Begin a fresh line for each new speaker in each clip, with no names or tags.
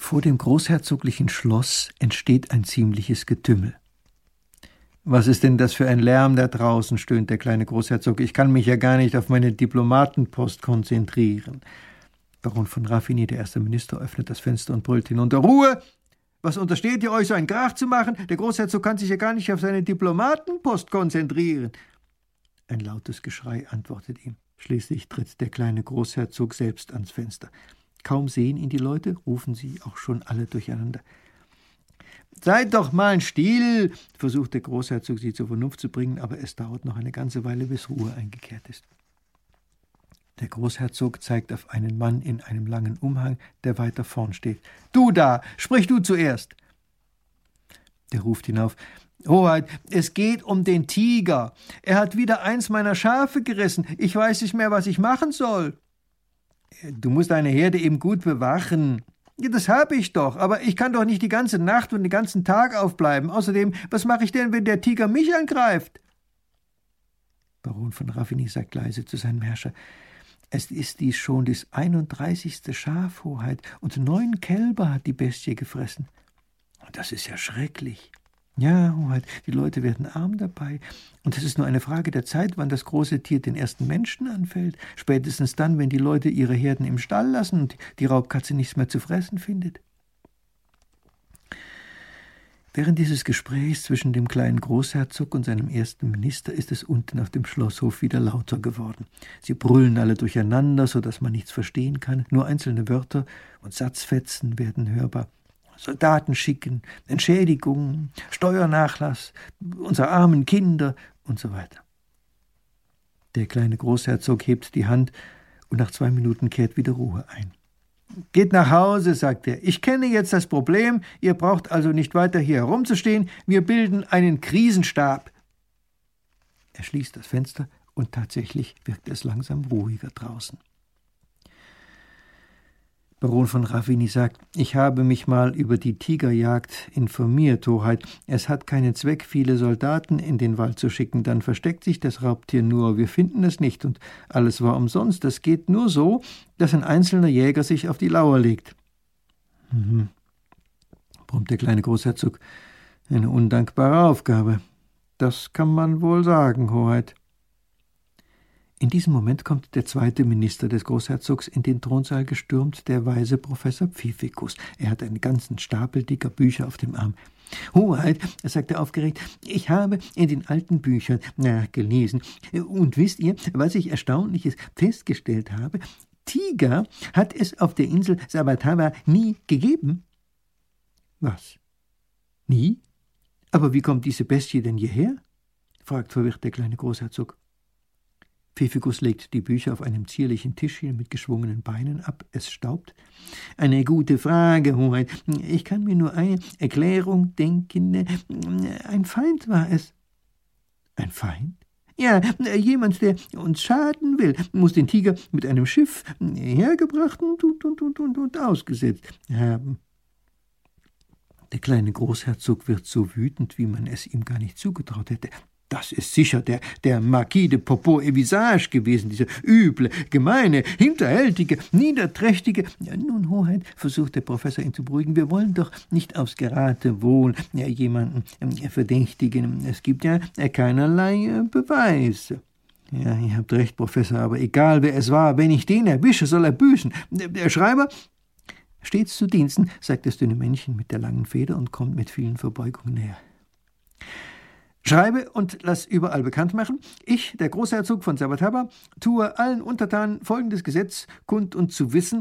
Vor dem großherzoglichen Schloss entsteht ein ziemliches Getümmel. »Was ist denn das für ein Lärm da draußen?« stöhnt der kleine Großherzog. »Ich kann mich ja gar nicht auf meine Diplomatenpost konzentrieren.« Baron von Raffigny, der erste Minister, öffnet das Fenster und brüllt hinunter: »Ruhe! Was untersteht ihr euch, so einen Krach zu machen? Der Großherzog kann sich ja gar nicht auf seine Diplomatenpost konzentrieren.« Ein lautes Geschrei antwortet ihm. Schließlich tritt der kleine Großherzog selbst ans Fenster. Kaum sehen ihn die Leute, rufen sie auch schon alle durcheinander. »Seid doch mal still«, versucht der Großherzog, sie zur Vernunft zu bringen, aber es dauert noch eine ganze Weile, bis Ruhe eingekehrt ist. Der Großherzog zeigt auf einen Mann in einem langen Umhang, der weiter vorn steht. »Du da, sprich du zuerst!« Der ruft hinauf: »Hoheit, es geht um den Tiger. Er hat wieder eins meiner Schafe gerissen. Ich weiß nicht mehr, was ich machen soll.« »Du musst deine Herde eben gut bewachen.« »Ja, das habe ich doch, aber ich kann doch nicht die ganze Nacht und den ganzen Tag aufbleiben. Außerdem, was mache ich denn, wenn der Tiger mich angreift?« Baron von Raffigny sagt leise zu seinem Herrscher: »Es ist dies schon das 31. Schaf, Hoheit, und 9 Kälber hat die Bestie gefressen.« »Das ist ja schrecklich.« »Ja, Hoheit, die Leute werden arm dabei. Und es ist nur eine Frage der Zeit, wann das große Tier den ersten Menschen anfällt. Spätestens dann, wenn die Leute ihre Herden im Stall lassen und die Raubkatze nichts mehr zu fressen findet.« Während dieses Gesprächs zwischen dem kleinen Großherzog und seinem ersten Minister ist es unten auf dem Schlosshof wieder lauter geworden. Sie brüllen alle durcheinander, so dass man nichts verstehen kann. Nur einzelne Wörter und Satzfetzen werden hörbar. Soldaten schicken, Entschädigungen, Steuernachlass, unsere armen Kinder und so weiter. Der kleine Großherzog hebt die Hand und nach 2 Minuten kehrt wieder Ruhe ein. »Geht nach Hause«, sagt er. »Ich kenne jetzt das Problem. Ihr braucht also nicht weiter hier herumzustehen. Wir bilden einen Krisenstab.« Er schließt das Fenster und tatsächlich wirkt es langsam ruhiger draußen. Baron von Raffigny sagt: »Ich habe mich mal über die Tigerjagd informiert, Hoheit. Es hat keinen Zweck, viele Soldaten in den Wald zu schicken. Dann versteckt sich das Raubtier nur. Wir finden es nicht und alles war umsonst. Das geht nur so, dass ein einzelner Jäger sich auf die Lauer legt.« Brummt der kleine Großherzog. »Eine undankbare Aufgabe. Das kann man wohl sagen, Hoheit.« In diesem Moment kommt der zweite Minister des Großherzogs in den Thronsaal gestürmt, der weise Professor Pfiffikus. Er hat einen ganzen Stapel dicker Bücher auf dem Arm. »Hoheit«, sagt er aufgeregt, »ich habe in den alten Büchern nachgelesen. Und wisst ihr, was ich Erstaunliches festgestellt habe? Tiger hat es auf der Insel Sabatava nie gegeben.« »Was? Nie? Aber wie kommt diese Bestie denn hierher?« fragt verwirrt der kleine Großherzog. Pfiffikus legt die Bücher auf einem zierlichen Tischchen mit geschwungenen Beinen ab. Es staubt. »Eine gute Frage, Hoheit. Ich kann mir nur eine Erklärung denken. Ein Feind war es.« »Ein Feind?« »Ja, jemand, der uns schaden will, muss den Tiger mit einem Schiff hergebracht und ausgesetzt haben.« Der kleine Großherzog wird so wütend, wie man es ihm gar nicht zugetraut hätte. Das ist sicher der Marquis de Popo-et-Visage gewesen, dieser üble, gemeine, hinterhältige, niederträchtige. »Nun, Hoheit«, versucht der Professor ihn zu beruhigen, »wir wollen doch nicht aufs Geratewohl jemanden verdächtigen. Es gibt ja keinerlei Beweise.« »Ja, ihr habt recht, Professor, aber egal wer es war, wenn ich den erwische, soll er büßen. Der Schreiber...« »Stets zu Diensten«, sagt das dünne Männchen mit der langen Feder und kommt mit vielen Verbeugungen näher. »Schreibe und lass überall bekannt machen. Ich, der Großherzog von Sabatava, tue allen Untertanen folgendes Gesetz kund und zu wissen,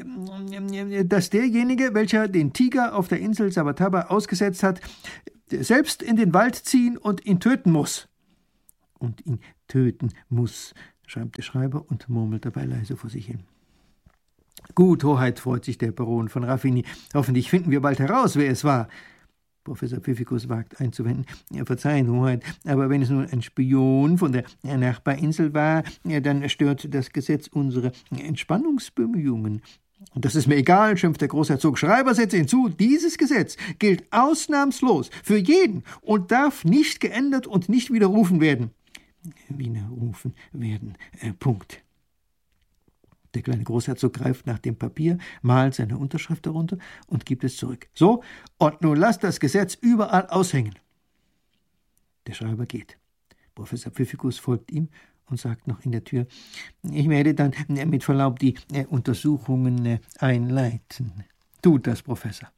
dass derjenige, welcher den Tiger auf der Insel Sabatava ausgesetzt hat, selbst in den Wald ziehen und ihn töten muss.« »Und ihn töten muss«, schreibt der Schreiber und murmelt dabei leise vor sich hin. »Gut, Hoheit«, freut sich der Baron von Raffigny. »Hoffentlich finden wir bald heraus, wer es war.« Professor Pfiffikus wagt einzuwenden. »Verzeihen, Hoheit, aber wenn es nun ein Spion von der Nachbarinsel war, dann stört das Gesetz unsere Entspannungsbemühungen.« »Das ist mir egal«, schimpft der Großherzog. »Schreiber, setze hinzu, dieses Gesetz gilt ausnahmslos für jeden und darf nicht geändert und nicht widerrufen werden.« »Widerrufen werden, Punkt.« Der kleine Großherzog greift nach dem Papier, malt seine Unterschrift darunter und gibt es zurück. »So, und nun lasst das Gesetz überall aushängen.« Der Schreiber geht. Professor Pfiffikus folgt ihm und sagt noch in der Tür: »Ich werde dann mit Verlaub die Untersuchungen einleiten.« »Tut das, Professor.«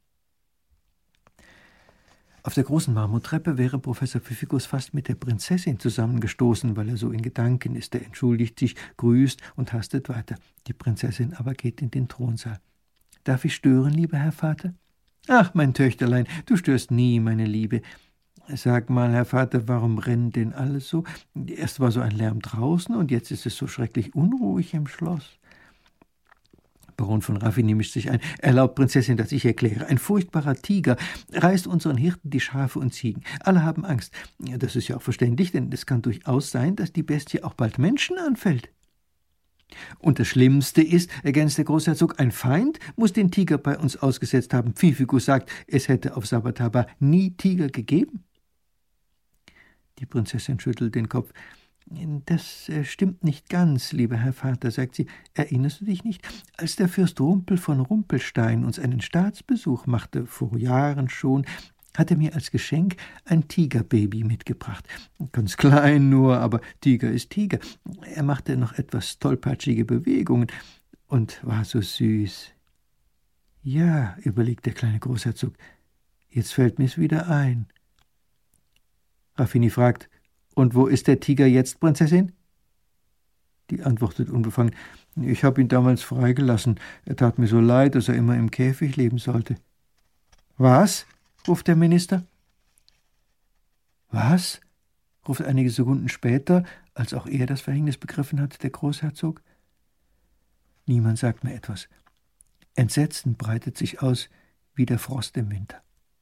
Auf der großen Marmortreppe wäre Professor Pfiffikus fast mit der Prinzessin zusammengestoßen, weil er so in Gedanken ist. Er entschuldigt sich, grüßt und hastet weiter. Die Prinzessin aber geht in den Thronsaal. »Darf ich stören, lieber Herr Vater?« »Ach, mein Töchterlein, du störst nie, meine Liebe. Sag mal, Herr Vater, warum rennen denn alle so? Erst war so ein Lärm draußen und jetzt ist es so schrecklich unruhig im Schloss.« Baron von Raffigny mischt sich ein. »Erlaubt, Prinzessin, dass ich erkläre. Ein furchtbarer Tiger reißt unseren Hirten die Schafe und Ziegen. Alle haben Angst. Das ist ja auch verständlich, denn es kann durchaus sein, dass die Bestie auch bald Menschen anfällt.« »Und das Schlimmste ist«, ergänzt der Großherzog, »ein Feind muss den Tiger bei uns ausgesetzt haben. Pfiffikus sagt, es hätte auf Sabataba nie Tiger gegeben.« Die Prinzessin schüttelt den Kopf. »Das stimmt nicht ganz, lieber Herr Vater«, sagt sie. »Erinnerst du dich nicht, als der Fürst Rumpel von Rumpelstein uns einen Staatsbesuch machte, vor Jahren schon, hat er mir als Geschenk ein Tigerbaby mitgebracht. Ganz klein nur, aber Tiger ist Tiger. Er machte noch etwas tollpatschige Bewegungen und war so süß.« »Ja«, überlegt der kleine Großherzog, »jetzt fällt mir's wieder ein.« Raffigny fragt: »Und wo ist der Tiger jetzt, Prinzessin?« Die antwortet unbefangen: »Ich habe ihn damals freigelassen. Er tat mir so leid, dass er immer im Käfig leben sollte.« »Was?« ruft der Minister. »Was?« ruft einige Sekunden später, als auch er das Verhängnis begriffen hat, der Großherzog. Niemand sagt mehr etwas. Entsetzen breitet sich aus wie der Frost im Winter.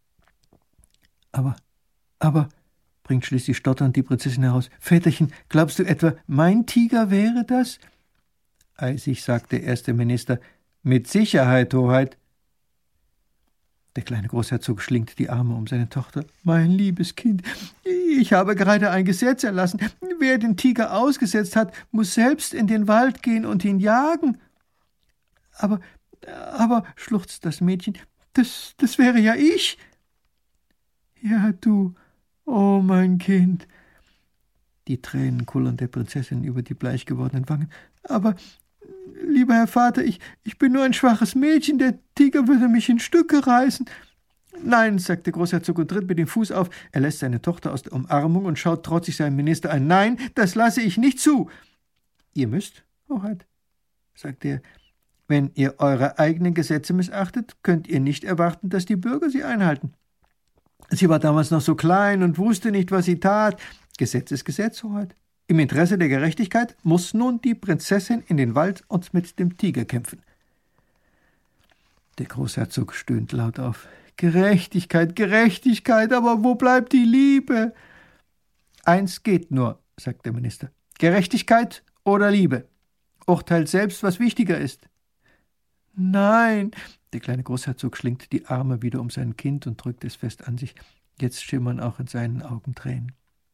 Aber, bringt schließlich stotternd die Prinzessin heraus. »Väterchen, glaubst du etwa, mein Tiger wäre das?« Eisig sagt der erste Minister: »Mit Sicherheit, Hoheit.« Der kleine Großherzog schlingt die Arme um seine Tochter. »Mein liebes Kind, ich habe gerade ein Gesetz erlassen. Wer den Tiger ausgesetzt hat, muss selbst in den Wald gehen und ihn jagen.« Aber, schluchzt das Mädchen, das wäre ja ich.« »Ja, du, oh mein Kind.« Die Tränen kullern der Prinzessin über die bleich gewordenen Wangen. »Aber, lieber Herr Vater, ich bin nur ein schwaches Mädchen, der Tiger würde mich in Stücke reißen.« »Nein«, sagt der Großherzog und tritt mit dem Fuß auf. Er lässt seine Tochter aus der Umarmung und schaut trotzig seinen Minister an. »Nein, das lasse ich nicht zu.« »Ihr müsst, Hoheit«, sagt er. »Wenn ihr eure eigenen Gesetze missachtet, könnt ihr nicht erwarten, dass die Bürger sie einhalten. Sie war damals noch so klein und wusste nicht, was sie tat. Gesetz ist Gesetz, Hoheit. Im Interesse der Gerechtigkeit muss nun die Prinzessin in den Wald und mit dem Tiger kämpfen.« Der Großherzog stöhnt laut auf. »Gerechtigkeit, Gerechtigkeit, aber wo bleibt die Liebe?« »Eins geht nur«, sagt der Minister. »Gerechtigkeit oder Liebe. Urteilt selbst, was wichtiger ist.« »Nein«, der kleine Großherzog schlingt die Arme wieder um sein Kind und drückt es fest an sich. Jetzt schimmern auch in seinen Augen Tränen.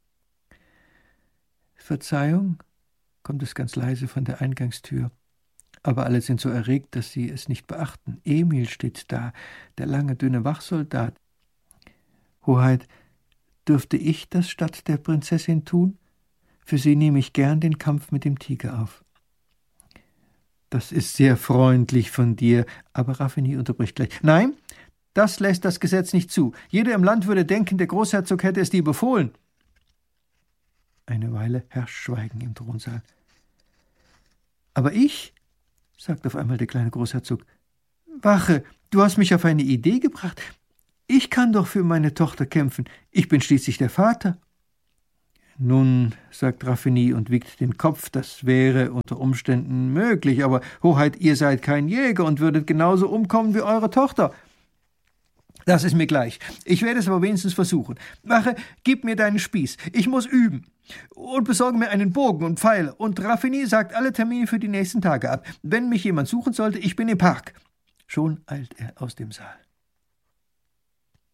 »Verzeihung«, kommt es ganz leise von der Eingangstür. Aber alle sind so erregt, dass sie es nicht beachten. Emil steht da, der lange, dünne Wachsoldat. »Hoheit, dürfte ich das statt der Prinzessin tun? Für sie nehme ich gern den Kampf mit dem Tiger auf.« »Das ist sehr freundlich von dir«, aber Raffigny unterbricht gleich. »Nein, das lässt das Gesetz nicht zu. Jeder im Land würde denken, der Großherzog hätte es dir befohlen.« Eine Weile herrscht Schweigen im Thronsaal. »Aber ich«, sagt auf einmal der kleine Großherzog, »Wache, du hast mich auf eine Idee gebracht. Ich kann doch für meine Tochter kämpfen. Ich bin schließlich der Vater.« »Nun«, sagt Raffigny und wiegt den Kopf, »das wäre unter Umständen möglich, aber Hoheit, ihr seid kein Jäger und würdet genauso umkommen wie eure Tochter.« »Das ist mir gleich. Ich werde es aber wenigstens versuchen. Wache, gib mir deinen Spieß. Ich muss üben. Und besorge mir einen Bogen und Pfeile. Und Raffigny sagt alle Termine für die nächsten Tage ab. Wenn mich jemand suchen sollte, ich bin im Park.« Schon eilt er aus dem Saal.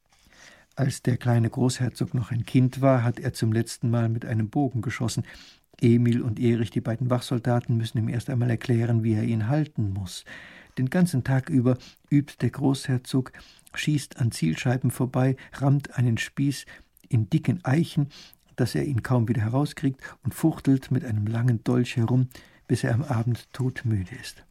Als der kleine Großherzog noch ein Kind war, hat er zum letzten Mal mit einem Bogen geschossen. Emil und Erich, die beiden Wachsoldaten, müssen ihm erst einmal erklären, wie er ihn halten muss. Den ganzen Tag über übt der Großherzog, schießt an Zielscheiben vorbei, rammt einen Spieß in dicken Eichen, dass er ihn kaum wieder herauskriegt, und fuchtelt mit einem langen Dolch herum, bis er am Abend todmüde ist.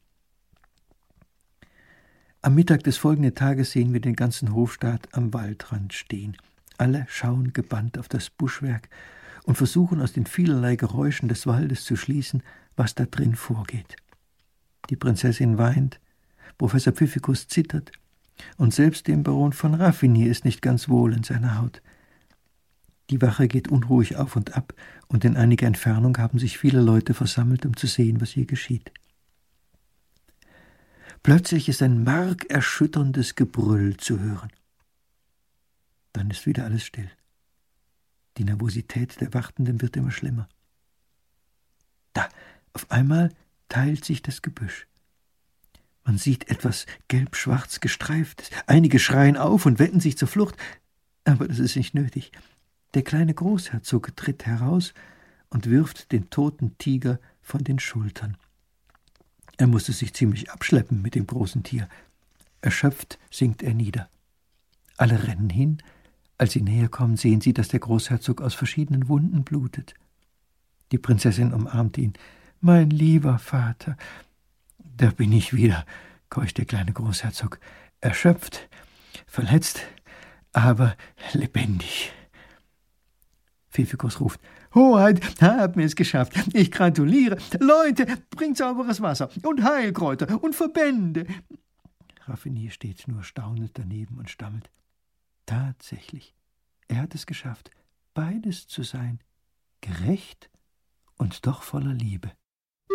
Am Mittag des folgenden Tages sehen wir den ganzen Hofstaat am Waldrand stehen. Alle schauen gebannt auf das Buschwerk und versuchen aus den vielerlei Geräuschen des Waldes zu schließen, was da drin vorgeht. Die Prinzessin weint, Professor Pfiffikus zittert, und selbst dem Baron von Raffigny ist nicht ganz wohl in seiner Haut. Die Wache geht unruhig auf und ab, und in einiger Entfernung haben sich viele Leute versammelt, um zu sehen, was hier geschieht. Plötzlich ist ein markerschütterndes Gebrüll zu hören. Dann ist wieder alles still. Die Nervosität der Wartenden wird immer schlimmer. Da, auf einmal teilt sich das Gebüsch. Man sieht etwas gelb-schwarz Gestreiftes. Einige schreien auf und wenden sich zur Flucht, aber das ist nicht nötig. Der kleine Großherzog tritt heraus und wirft den toten Tiger von den Schultern. Er musste sich ziemlich abschleppen mit dem großen Tier. Erschöpft sinkt er nieder. Alle rennen hin. Als sie näher kommen, sehen sie, dass der Großherzog aus verschiedenen Wunden blutet. Die Prinzessin umarmt ihn. »Mein lieber Vater!« »Da bin ich wieder«, keucht der kleine Großherzog. »Erschöpft, verletzt, aber lebendig.« Pfiffikus ruft: »Hoheit, haben wir es geschafft. Ich gratuliere. Leute, bringt sauberes Wasser und Heilkräuter und Verbände.« Raffigny steht nur staunend daneben und stammelt: »Tatsächlich, er hat es geschafft, beides zu sein, gerecht und doch voller Liebe.«